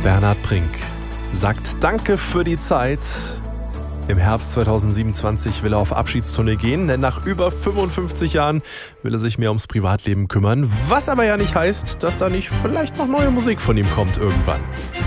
Bernhard Brink sagt Danke für die Zeit. Im Herbst 2027 will er auf Abschiedstournee gehen, denn nach über 55 Jahren will er sich mehr ums Privatleben kümmern. Was aber ja nicht heißt, dass da nicht vielleicht noch neue Musik von ihm kommt irgendwann.